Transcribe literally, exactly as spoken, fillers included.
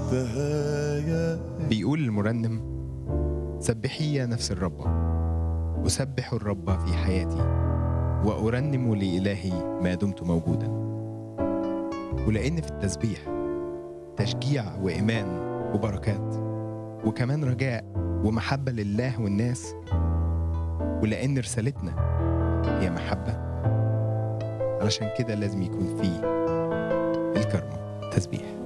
شفتها يا بيقول المرنم: سبحي يا نفس الرب، أسبح الرب في حياتي، وأرنم لإلهي ما دمت موجودا. ولأن في التسبيح تشجيع وإيمان وبركات، وكمان رجاء ومحبة لله والناس. ولأن رسالتنا هي محبة، علشان كده لازم يكون فيه الكرمة تسبيح.